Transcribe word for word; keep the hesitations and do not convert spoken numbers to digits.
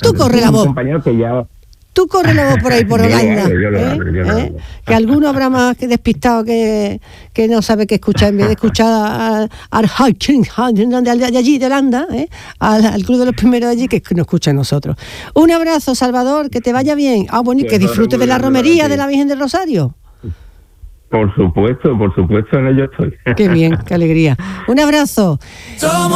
tú corre la voz. Compañero que ya... Tú corre la voz por ahí, por Yo lo Holanda, hago, yo lo ¿eh? hago, yo lo ¿eh? hago. Que alguno habrá más que despistado que, que no sabe qué escuchar, en vez de escuchar al, al, al de allí, de Holanda, ¿eh? al, al club de los primeros de allí, que nos escucha a nosotros. Un abrazo, Salvador, que te vaya bien. Ah, bueno, y que disfrutes de la romería de la Virgen del Rosario. Por supuesto, por supuesto, en ello estoy. Qué bien, qué alegría. Un abrazo.